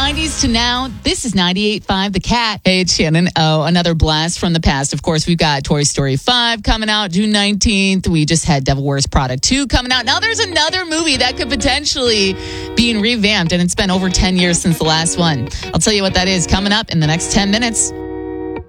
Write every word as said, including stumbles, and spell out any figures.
nineties to now, this is ninety-eight point five The Cat. Hey, it's Shannon. Oh, another blast from the past. Of course, we've got Toy Story five coming out June nineteenth. We just had Devil Wears Prada two coming out. Now there's another movie that could potentially be revamped, and it's been over ten years since the last one. I'll tell you what that is coming up in the next ten minutes.